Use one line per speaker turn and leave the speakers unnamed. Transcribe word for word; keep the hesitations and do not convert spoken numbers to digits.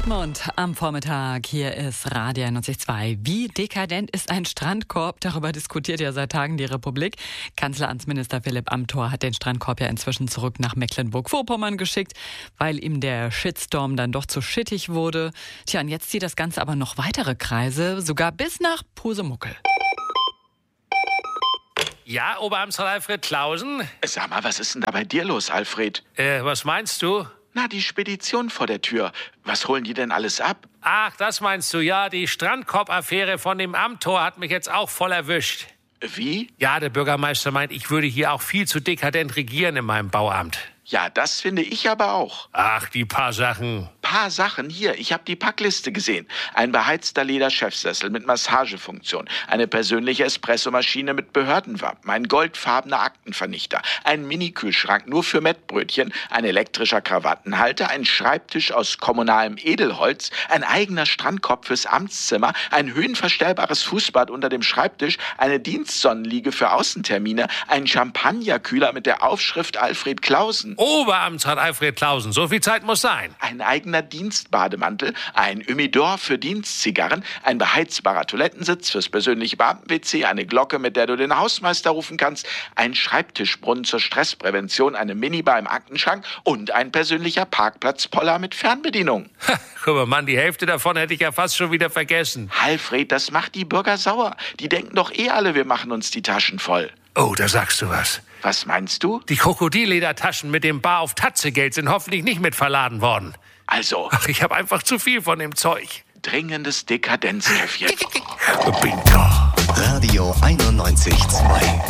Dortmund am Vormittag. Hier ist Radio einundneunzig Komma zwei. Wie dekadent ist ein Strandkorb? Darüber diskutiert ja seit Tagen die Republik. Kanzleramtsminister Philipp Amthor hat den Strandkorb ja inzwischen zurück nach Mecklenburg-Vorpommern geschickt, weil ihm der Shitstorm dann doch zu shittig wurde. Tja, und jetzt zieht das Ganze aber noch weitere Kreise, sogar bis nach Pusemuckel.
Ja, Oberamtsrat Alfred Klausen?
Sag mal, was ist denn da bei dir los, Alfred?
Äh, was meinst du?
Na, die Spedition vor der Tür. Was holen die denn alles ab?
Ach, das meinst du, ja. Die Strandkorb-Affäre von dem Amthor hat mich jetzt auch voll erwischt.
Wie?
Ja, der Bürgermeister meint, ich würde hier auch viel zu dekadent regieren in meinem Bauamt.
Ja, das finde ich aber auch.
Ach, die paar Sachen.
Paar Sachen hier. Ich habe die Packliste gesehen. Ein beheizter Lederchefsessel mit Massagefunktion, eine persönliche Espressomaschine mit Behördenwappen, ein goldfarbener Aktenvernichter, ein Mini-Kühlschrank nur für Mettbrötchen, ein elektrischer Krawattenhalter, ein Schreibtisch aus kommunalem Edelholz, ein eigener Strandkorb fürs Amtszimmer, ein höhenverstellbares Fußbad unter dem Schreibtisch, eine Dienstsonnenliege für Außentermine, ein Champagnerkühler mit der Aufschrift Alfred Klausen.
Oberamtsrat Alfred Klausen, so viel Zeit muss sein.
Ein eigener Dienstbademantel, ein Humidor für Dienstzigarren, ein beheizbarer Toilettensitz fürs persönliche Beamten-W C, eine Glocke, mit der du den Hausmeister rufen kannst, ein Schreibtischbrunnen zur Stressprävention, eine Minibar im Aktenschrank und ein persönlicher Parkplatzpoller mit Fernbedienung.
Ha, guck mal, Mann, die Hälfte davon hätte ich ja fast schon wieder vergessen.
Alfred, das macht die Bürger sauer. Die denken doch eh alle, wir machen uns die Taschen voll.
Oh, da sagst du was.
Was meinst du?
Die Krokodilledertaschen mit dem Bar auf Tatzegeld sind hoffentlich nicht mit verladen worden.
Also,
Ach, ich habe einfach zu viel von dem Zeug.
dringendes Dekadenzkäffchen.
Bingo.
Radio einundneunzig Komma zwei.